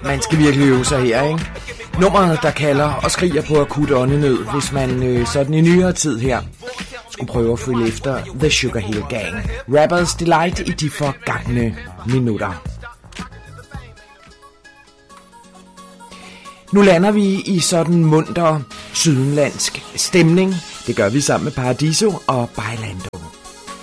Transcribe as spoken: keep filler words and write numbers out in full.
man skal virkelig øve sig her, ikke? Nummeret, der kalder og skriger på akut åndenød, hvis man øh, sådan i nyere tid her skulle prøve at følge efter The Sugar Hill Gang. Rappers Delight i de forgangne minutter. Nu lander vi i sådan munter sydenlandsk stemning. Det gør vi sammen med Paradiso og Bailando.